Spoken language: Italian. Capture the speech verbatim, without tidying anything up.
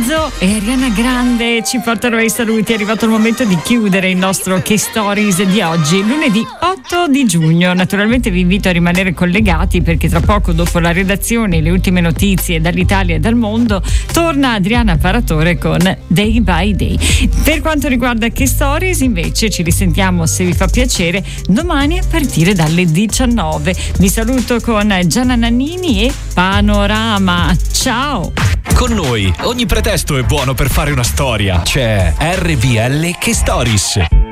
Lizzo e Ariana Grande ci portano ai saluti. È arrivato il momento di chiudere il nostro Che Stories di oggi, lunedì otto di giugno. Naturalmente vi invito a rimanere collegati, perché tra poco, dopo la redazione e le ultime notizie dall'Italia e dal mondo, torna Adriana Paratore con Day by Day. Per quanto riguarda Che Stories, invece, ci risentiamo, se vi fa piacere, domani a partire dalle diciannove. Vi saluto con Gianna Nannini e Panorama. Ciao! Con noi ogni pretesto è buono per fare una storia. C'è R V L Che Stories.